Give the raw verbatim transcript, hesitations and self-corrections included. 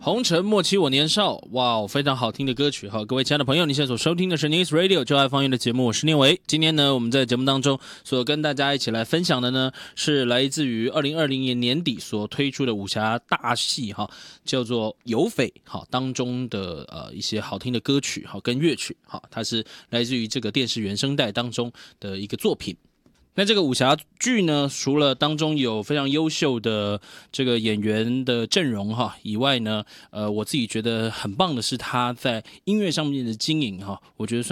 红尘莫欺我年少，哇，非常好听的歌曲哈！各位亲爱的朋友，你现在所收听的是 News Radio 就爱方言的节目，我是念维。今天呢，我们在节目当中所跟大家一起来分享的呢，是来自于二零二零年年底所推出的武侠大戏哈，叫做《有匪》哈当中的呃一些好听的歌曲哈跟乐曲哈，它是来自于这个电视原声带当中的一个作品。那这个武侠剧呢，除了当中有非常优秀的这个演员的阵容哈以外呢，呃，我自己觉得很棒的是他在音乐上面的经营哈，我觉得算